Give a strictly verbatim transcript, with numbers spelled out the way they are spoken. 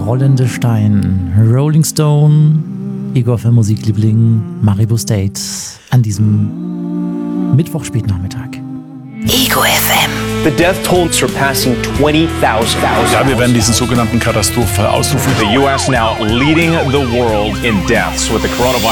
rollende Stein. Rolling Stone, Igor für Musikliebling, Maribo State an diesem Mittwoch-Spätnachmittag. Ego F M. The death toll surpassing twenty thousand. Ja, wir werden diesen sogenannten Katastrophenfall ausrufen. The U S now leading the world in deaths with the coronavirus.